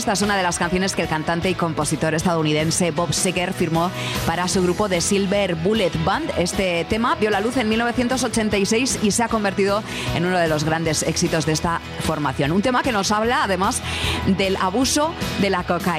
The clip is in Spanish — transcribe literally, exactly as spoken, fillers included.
Esta es una de las canciones que el cantante y compositor estadounidense Bob Seger firmó para su grupo The Silver Bullet Band. Este tema vio la luz en mil novecientos ochenta y seis y se ha convertido en uno de los grandes éxitos de esta formación. Un tema que nos habla además del abuso de la cocaína.